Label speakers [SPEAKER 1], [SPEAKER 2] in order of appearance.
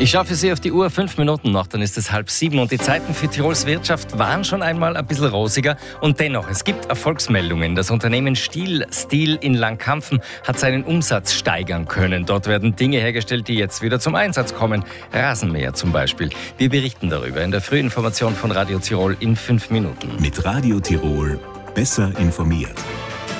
[SPEAKER 1] Ich schaue für Sie auf die Uhr, 5 Minuten noch, dann ist es 6:30 und die Zeiten für Tirols Wirtschaft waren schon einmal ein bisschen rosiger. Und dennoch, es gibt Erfolgsmeldungen. Das Unternehmen Stihl in Langkampfen hat seinen Umsatz steigern können. Dort werden Dinge hergestellt, die jetzt wieder zum Einsatz kommen. Rasenmäher zum Beispiel. Wir berichten darüber in der Frühinformation von Radio Tirol in 5 Minuten.
[SPEAKER 2] Mit Radio Tirol besser informiert.